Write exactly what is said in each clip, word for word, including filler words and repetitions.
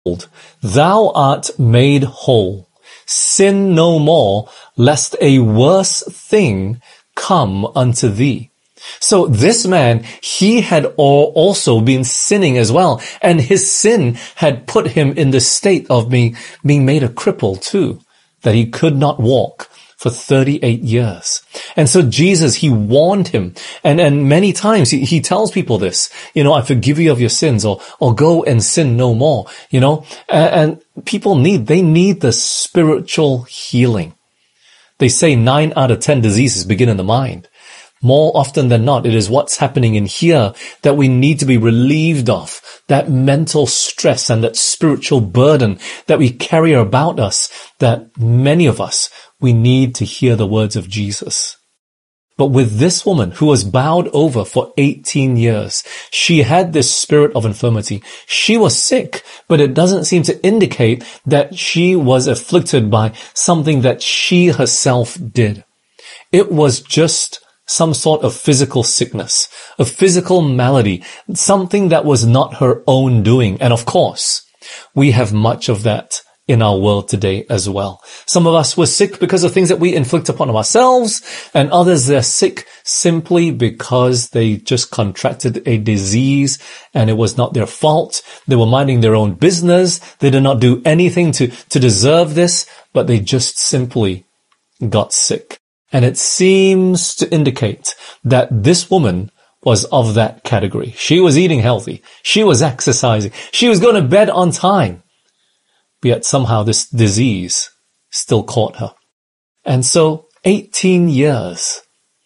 thou art made whole. Sin no more, lest a worse thing come unto thee. So this man, he had also been sinning as well, and his sin had put him in the state of being, being made a cripple too, that he could not walk for thirty-eight years. And so Jesus, he warned him, and, and many times he, he tells people this, you know, I forgive you of your sins, or, or go and sin no more, you know, and, and people need, they need the spiritual healing. They say nine out of ten diseases begin in the mind. More often than not, it is what's happening in here that we need to be relieved of, that mental stress and that spiritual burden that we carry about us, that many of us, we need to hear the words of Jesus. But with this woman who was bowed over for eighteen years, she had this spirit of infirmity. She was sick, but it doesn't seem to indicate that she was afflicted by something that she herself did. It was just some sort of physical sickness, a physical malady, something that was not her own doing. And of course, we have much of that in our world today as well. Some of us were sick because of things that we inflict upon ourselves, and others, they're sick simply because they just contracted a disease and it was not their fault. They were minding their own business. They did not do anything to, to deserve this, but they just simply got sick. And it seems to indicate that this woman was of that category. She was eating healthy. She was exercising. She was going to bed on time. But yet somehow this disease still caught her. And so eighteen years,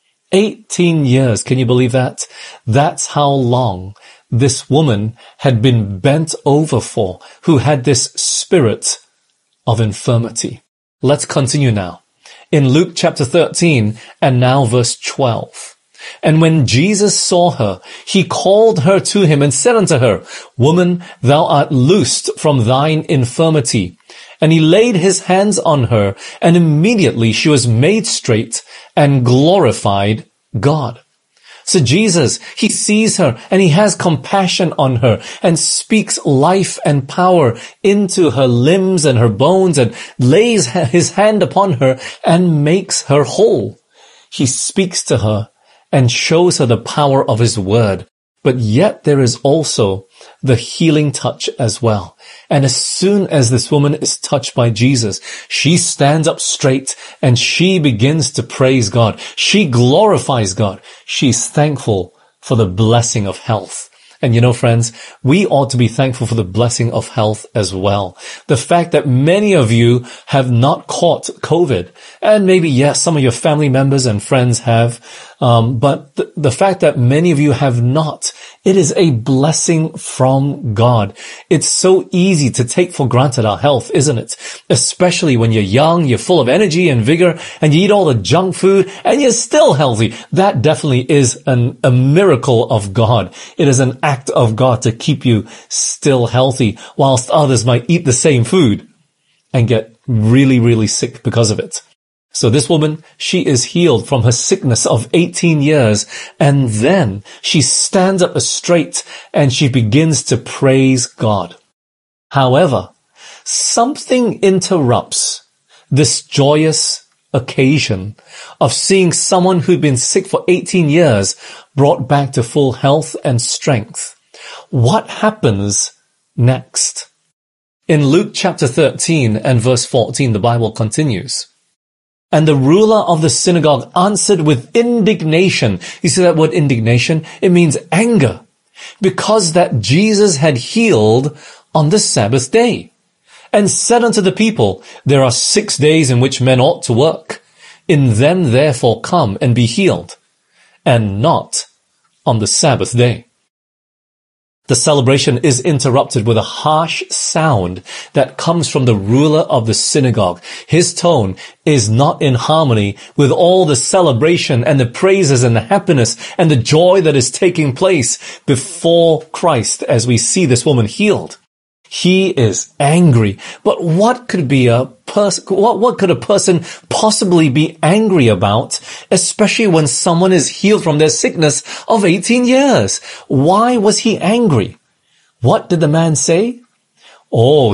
eighteen years, can you believe that? That's how long this woman had been bent over for, who had this spirit of infirmity. Let's continue now. In Luke chapter thirteen and now verse twelve. And when Jesus saw her, he called her to him and said unto her, Woman, thou art loosed from thine infirmity. And he laid his hands on her, and immediately she was made straight and glorified God. So Jesus, he sees her and he has compassion on her and speaks life and power into her limbs and her bones and lays his hand upon her and makes her whole. He speaks to her and shows her the power of his word. But yet there is also the healing touch as well. And as soon as this woman is touched by Jesus, she stands up straight and she begins to praise God. She glorifies God. She's thankful for the blessing of health. And you know, friends, we ought to be thankful for the blessing of health as well. The fact that many of you have not caught COVID, and maybe, yes, some of your family members and friends have, um, but th- the fact that many of you have not, it is a blessing from God. It's so easy to take for granted our health, isn't it? Especially when you're young, you're full of energy and vigor, and you eat all the junk food, and you're still healthy. That definitely is an, a miracle of God. It is an act of God to keep you still healthy, whilst others might eat the same food and get really, really sick because of it. So this woman, she is healed from her sickness of eighteen years, and then she stands up straight and she begins to praise God. However, something interrupts this joyous occasion of seeing someone who'd been sick for eighteen years brought back to full health and strength. What happens next? In Luke chapter thirteen and verse fourteen, the Bible continues. And the ruler of the synagogue answered with indignation. You see that word indignation? It means anger. Because that Jesus had healed on the Sabbath day. And said unto the people, There are six days in which men ought to work. In them therefore come and be healed, and not on the Sabbath day. The celebration is interrupted with a harsh sound that comes from the ruler of the synagogue. His tone is not in harmony with all the celebration and the praises and the happiness and the joy that is taking place before Christ as we see this woman healed. He is angry. But what could be a person, what, what could a person possibly be angry about, especially when someone is healed from their sickness of eighteen years? Why was he angry? What did the man say? Oh,